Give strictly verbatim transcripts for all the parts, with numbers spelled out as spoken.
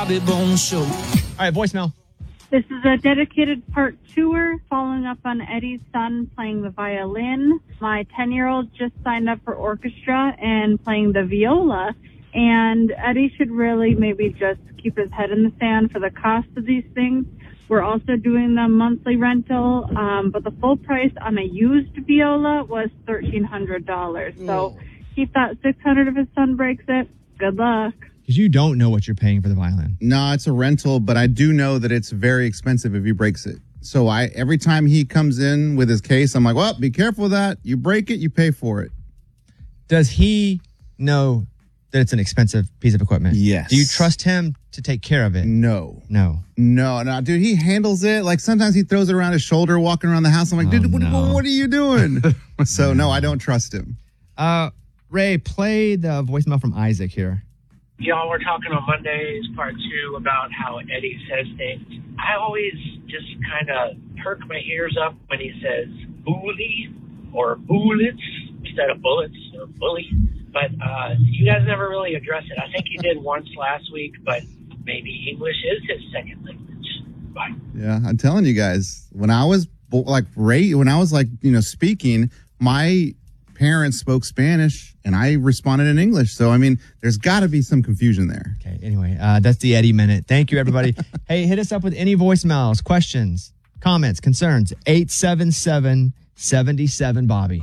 Bobby Bones Show. All right, voicemail. This is a dedicated part tour following up on Eddie's son playing the violin. My ten-year-old just signed up for orchestra and playing the viola. And Eddie should really maybe just keep his head in the sand for the cost of these things. We're also doing the monthly rental, um, but the full price on a used viola was thirteen hundred dollars. So keep that six hundred dollars if his son breaks it. Good luck. Because you don't know what you're paying for the violin. No, it's a rental, but I do know that it's very expensive if he breaks it. So I every time he comes in with his case, I'm like, well, be careful of that. You break it, you pay for it. Does he know that it's an expensive piece of equipment? Yes. Do you trust him to take care of it? No. No. No, no, dude, he handles it. Like sometimes he throws it around his shoulder walking around the house. I'm like, Oh, dude, what, no. what are you doing? So no, I don't trust him. Uh, Ray, play the voicemail from Isaac here. Y'all were talking on Monday's part two about how Eddie says things. I always just kind of perk my ears up when he says bully or bullets instead of bullets or bully. But uh, you guys never really address it. I think you did once last week, but maybe English is his second language. Bye. Yeah, I'm telling you guys, when I was bo- like Ray, when I was like, you know, speaking, my parents spoke Spanish and I responded in English. So, I mean, there's got to be some confusion there. Okay, anyway, uh, that's the Eddie Minute. Thank you, everybody. Hey, hit us up with any voicemails, questions, comments, concerns. eight seven seven, seven seven, Bobby.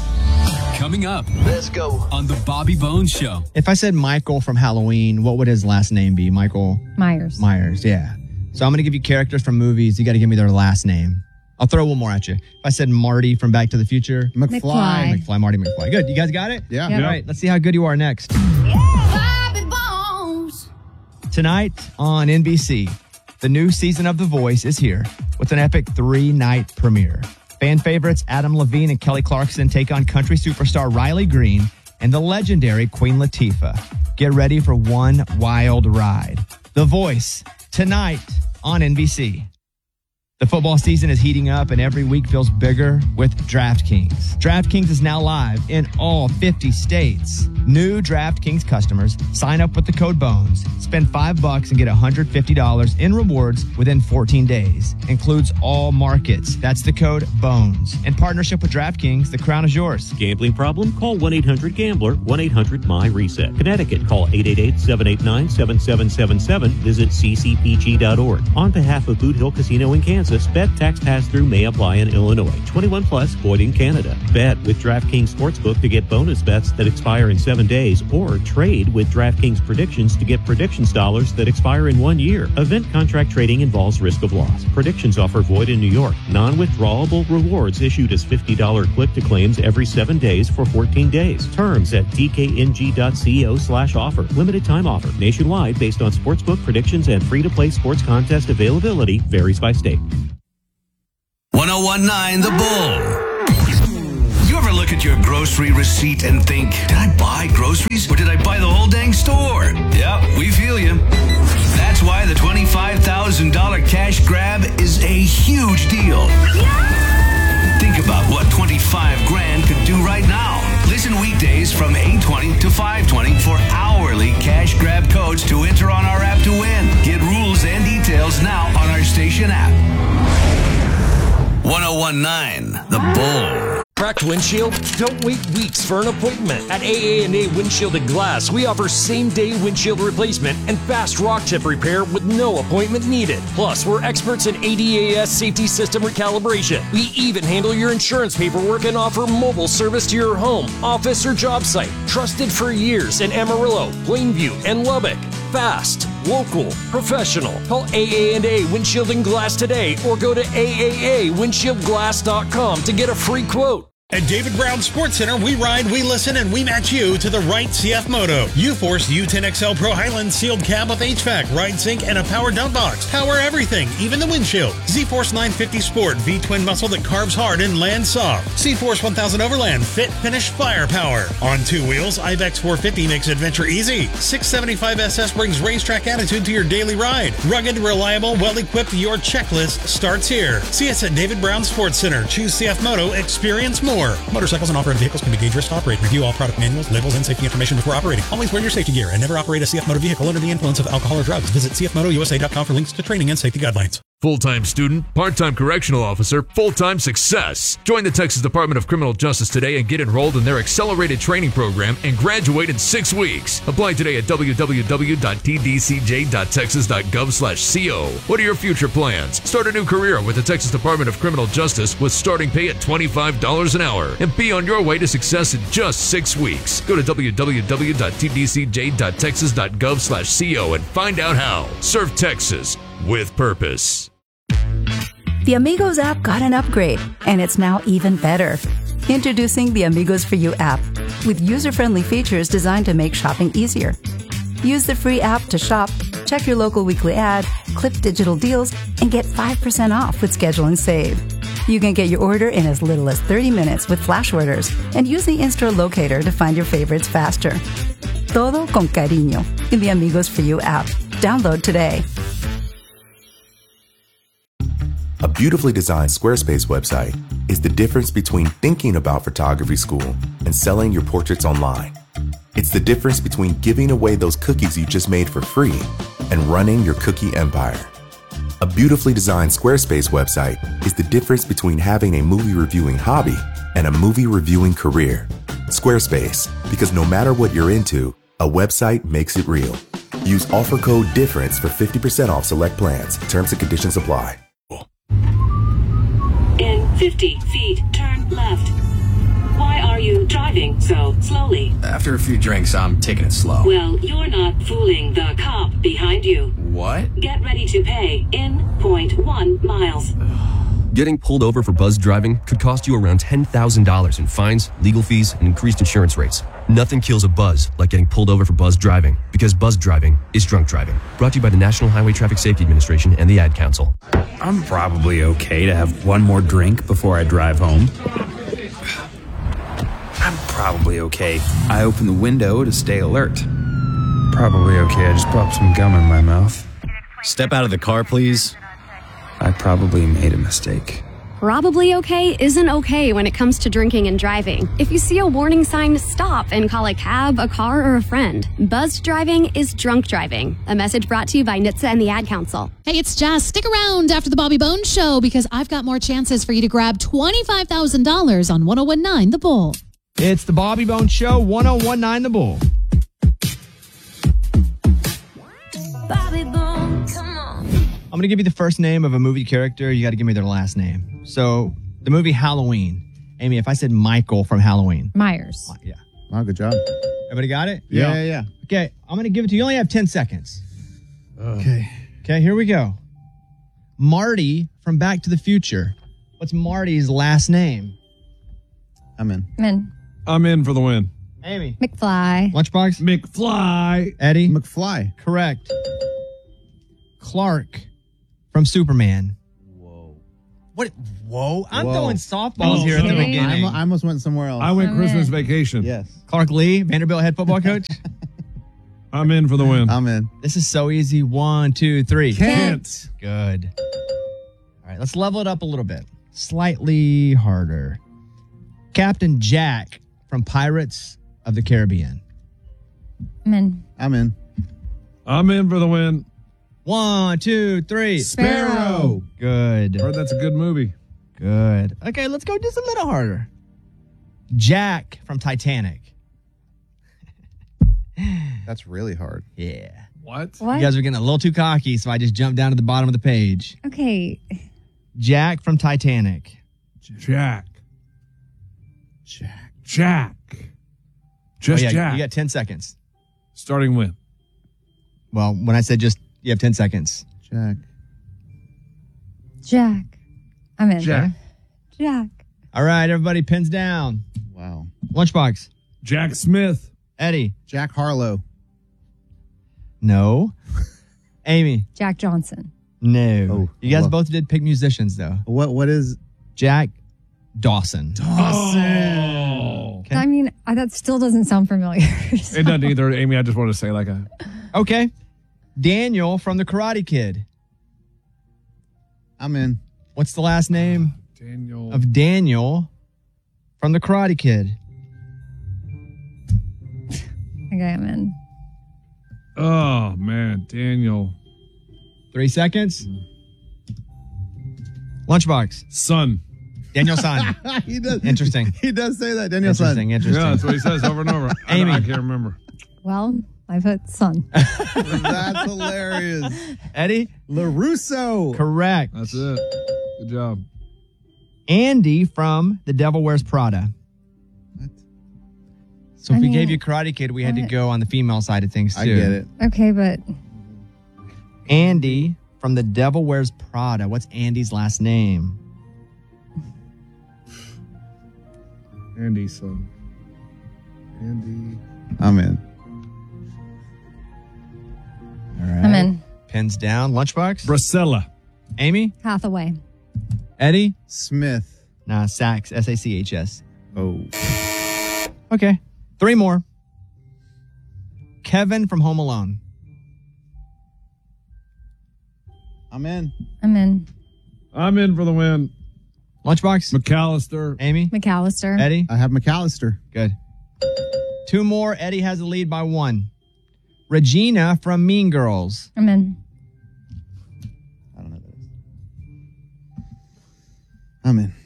Coming up. Let's go. On the Bobby Bones Show. If I said Michael from Halloween, what would his last name be? Michael Myers. Myers, yeah. So I'm going to give you characters from movies. You got to give me their last name. I'll throw one more at you. If I said Marty from Back to the Future. McFly. McFly. McFly, Marty McFly. Good. You guys got it? Yeah. Yeah. All right. Let's see how good you are next. Bobby Bones. Tonight on N B C, the new season of The Voice is here with an epic three-night premiere. Fan favorites Adam Levine and Kelly Clarkson take on country superstar Riley Green and the legendary Queen Latifah. Get ready for one wild ride. The Voice, tonight on N B C. The football season is heating up and every week feels bigger with DraftKings. DraftKings is now live in all fifty states. New DraftKings customers sign up with the code BONES, spend five bucks and get one hundred fifty dollars in rewards within fourteen days. Includes all markets. That's the code BONES. In partnership with DraftKings, the crown is yours. Gambling problem? Call one eight hundred gambler, one eight hundred M Y reset. Connecticut, call eight eight eight, seven eight nine, seven seven seven seven. Visit c c p g dot org. On behalf of Boot Hill Casino in Kansas, bet tax pass-through may apply in Illinois. twenty-one plus, void in Canada. Bet with DraftKings Sportsbook to get bonus bets that expire in seven days, or trade with DraftKings Predictions to get predictions dollars that expire in one year. Event contract trading involves risk of loss. Predictions offer void in New York. Non-withdrawable rewards issued as fifty dollars click-to-claims every seven days for fourteen days. Terms at d k n g dot co slash offer. Limited time offer. Nationwide based on sportsbook predictions and free-to-play sports contest availability varies by state. one oh one point nine The Bull. You ever look at your grocery receipt and think, did I buy groceries or did I buy the whole dang store? Yep, we feel you. That's why the twenty-five thousand dollars cash grab is a huge deal. Think about what twenty-five grand could do right now. Listen weekdays from eight twenty to five twenty for hourly cash grab codes to enter on our app to win. Get rules and details now on our station app. one oh one point nine The Bull. Cracked windshield? Don't wait weeks for an appointment. At A A and A Windshield and Glass, we offer same-day windshield replacement and fast rock chip repair with no appointment needed. Plus, we're experts in A D A S safety system recalibration. We even handle your insurance paperwork and offer mobile service to your home, office, or job site. Trusted for years in Amarillo, Plainview, and Lubbock. Fast, local, professional. Call A A and A Windshield and Glass today or go to A A A windshield glass dot com to get a free quote. At David Brown Sports Center, we ride, we listen, and we match you to the right C F Moto. U-Force U ten X L Pro Highland sealed cab with H V A C, ride sync, and a power dump box. Power everything, even the windshield. Z-Force nine fifty Sport, V-twin muscle that carves hard and lands soft. C-Force one thousand Overland, fit, finish, firepower. On two wheels, I VEX four fifty makes adventure easy. six seventy-five S S brings racetrack attitude to your daily ride. Rugged, reliable, well-equipped, your checklist starts here. See us at David Brown Sports Center. Choose C F Moto, experience more. more. Motorcycles and off-road vehicles can be dangerous to operate. Review all product manuals, labels, and safety information before operating. Always wear your safety gear and never operate a C F Moto vehicle under the influence of alcohol or drugs. Visit c f moto u s a dot com for links to training and safety guidelines. Full-time student, part-time correctional officer, full-time success. Join the Texas Department of Criminal Justice today and get enrolled in their accelerated training program and graduate in six weeks. Apply today at w w w dot t d c j dot texas dot gov slash co. What are your future plans? Start a new career with the Texas Department of Criminal Justice with starting pay at twenty-five dollars an hour and be on your way to success in just six weeks. Go to w w w dot t d c j dot texas dot gov slash co and find out how. Serve Texas with purpose. The Amigos app got an upgrade, and it's now even better. Introducing the Amigos for You app, with user-friendly features designed to make shopping easier. Use the free app to shop, check your local weekly ad, clip digital deals, and get five percent off with Schedule and Save. You can get your order in as little as thirty minutes with flash orders, and use the in-store locator to find your favorites faster. Todo con cariño in the Amigos for You app. Download today. A beautifully designed Squarespace website is the difference between thinking about photography school and selling your portraits online. It's the difference between giving away those cookies you just made for free and running your cookie empire. A beautifully designed Squarespace website is the difference between having a movie reviewing hobby and a movie reviewing career. Squarespace, because no matter what you're into, a website makes it real. Use offer code DIFFERENCE for fifty percent off select plans. Terms and conditions apply. In fifty feet, turn left. Why are you driving so slowly? After a few drinks, I'm taking it slow. Well, you're not fooling the cop behind you. What? Get ready to pay in zero point one miles. Getting pulled over for buzz driving could cost you around ten thousand dollars in fines, legal fees, and increased insurance rates. Nothing kills a buzz like getting pulled over for buzz driving, because buzz driving is drunk driving. Brought to you by the National Highway Traffic Safety Administration and the Ad Council. I'm probably okay to have one more drink before I drive home. I'm probably okay. I open the window to stay alert. Probably okay. I just popped some gum in my mouth. Step out of the car, please. I probably made a mistake. Probably okay isn't okay when it comes to drinking and driving. If you see a warning sign, stop and call a cab, a car, or a friend. Buzzed driving is drunk driving. A message brought to you by N H T S A and the Ad Council. Hey, it's Jess. Stick around after the Bobby Bones Show because I've got more chances for you to grab twenty-five thousand dollars on one oh one nine The Bull. It's the Bobby Bones Show, one oh one nine The Bull. Bobby Bones, come on. I'm going to give you the first name of a movie character. You got to give me their last name. So, the movie Halloween. Amy, if I said Michael from Halloween. Myers. Yeah. Oh, good job. Everybody got it? Yeah, yeah, yeah. Okay, I'm going to give it to you. You only have ten seconds. Okay. Okay, here we go. Marty from Back to the Future. What's Marty's last name? I'm in. I'm in. I'm in for the win. Amy. McFly. Lunchbox? McFly. Eddie? McFly. Correct. Clark from Superman. Whoa. What? Whoa. I'm Whoa. throwing softballs Oh, here at the so beginning. I, I almost went somewhere else. I went I'm Christmas in. vacation. Yes. Clark Lee, Vanderbilt head football coach. I'm in for the win. I'm in. This is so easy. One, two, three. Can't. Good. All right, let's level it up a little bit. Slightly harder. Captain Jack from Pirates of the Caribbean. I'm in. I'm in. I'm in for the win. One, two, three. Sparrow. Good. Heard that's a good movie. Good. Okay, let's go just a little harder. Jack from Titanic. That's really hard. Yeah. What? What? You guys are getting a little too cocky, so I just jumped down to the bottom of the page. Okay. Jack from Titanic. Jack. Jack. Jack. Just oh, yeah, Jack. You got ten seconds. Starting win. Well, when I said just, you have ten seconds. Jack. Jack. I'm in. Jack. Jack. All right, everybody, pins down. Wow. Lunchbox. Jack Smith. Eddie. Jack Harlow. No. Amy. Jack Johnson. No. Oh, you guys well. both did pick musicians, though. What? What is Jack Dawson. Oh. Okay. I mean, I, that still doesn't sound familiar. It doesn't either, Amy. I just want to say like a... Okay. Daniel from The Karate Kid. I'm in. What's the last name Daniel. of Daniel from The Karate Kid. Okay, I'm in. Oh, man. Daniel. Three seconds. Lunchbox. Son. Daniel San. he does. Interesting. He does say that. Daniel San. Interesting, interesting. Yeah, that's what he says over and over. I, Amy. I can't remember. Well, I put son. That's hilarious. Eddie? LaRusso. Correct. That's it. Good job. Andy from The Devil Wears Prada. What? So if I we mean, gave you Karate Kid, we had to what? go on the female side of things, too. I get it. Okay, but Andy from The Devil Wears Prada. What's Andy's last name? Andy's son. Andy. I'm in. All right. I'm in. Pins down. Lunchbox? Bracella. Amy? Hathaway. Eddie? Smith. Nah, Sachs. S A C H S. Oh. Okay. Three more. Kevin from Home Alone. I'm in. I'm in. I'm in for the win. Lunchbox? McAllister. Amy? McAllister. Eddie? I have McAllister. Good. Two more. Eddie has the lead by one. Regina from Mean Girls. I'm in. I don't know who that is. I'm in.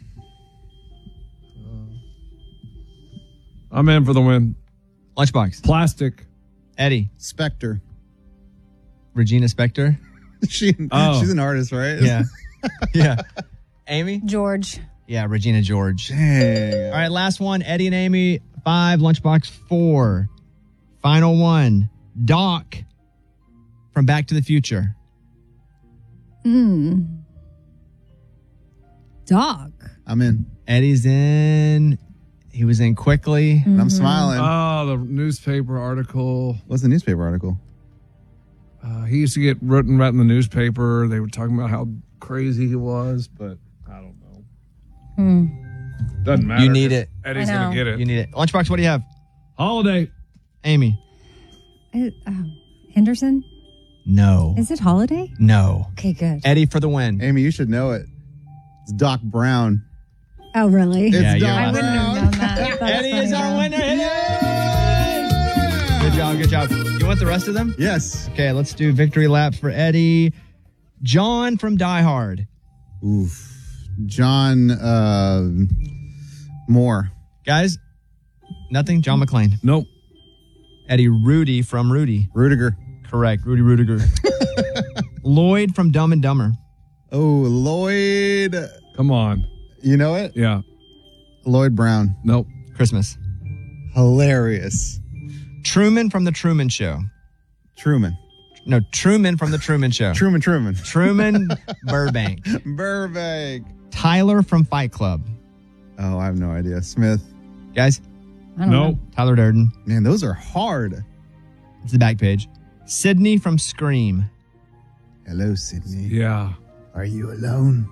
I'm in for the win. Lunchbox. Plastic. Eddie. Spectre. Regina Spektor. she, Oh. She's an artist, right? Yeah. Yeah. Amy? George. Yeah, Regina George. Dang. All right, last one. Eddie and Amy, five. Lunchbox, four. Final one. Doc from Back to the Future. Hmm. Dog. I'm in. Eddie's in. He was in quickly. Mm-hmm. I'm smiling. Oh, the newspaper article. What's the newspaper article? Uh, he used to get written right in the newspaper. They were talking about how crazy he was, but I don't know. Hmm. Doesn't matter. You need it. Eddie's I going know. to get it. You need it. Lunchbox, what do you have? Holiday. Amy. Uh, oh, Henderson? No. Is it Holiday? No. Okay, good. Eddie for the win. Amy, you should know it. It's Doc Brown. Oh, really? It's Yeah, you're Doc I right. wouldn't have known that. That's Eddie is funny, our though. winner. Yay! Good job, good job. You want the rest of them? Yes. Okay, let's do victory laps for Eddie. John from Die Hard. Oof. John uh, Moore. Guys, nothing. John McClane. Nope. Eddie, Rudy from Rudy. Rudiger. Correct. Rudy Rudiger. Lloyd from Dumb and Dumber. Oh, Lloyd. Come on. You know it? Yeah. Lloyd Brown. Nope. Christmas. Hilarious. Truman from The Truman Show. Truman. No, Truman from The Truman Show. Truman Truman. Truman Burbank. Burbank. Tyler from Fight Club. Oh, I have no idea. Smith. Guys, I don't Nope. know. Tyler Durden. Man, those are hard. It's the back page. Sydney from Scream. Hello, Sydney. Yeah. Are you alone?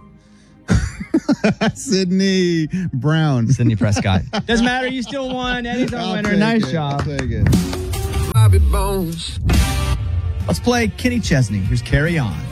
Sydney Brown. Sydney Prescott. Doesn't matter. You still won. Eddie's our I'll winner. take Nice it. job. I'll take it. Bobby Bones. Let's play Kenny Chesney. Here's Carry On.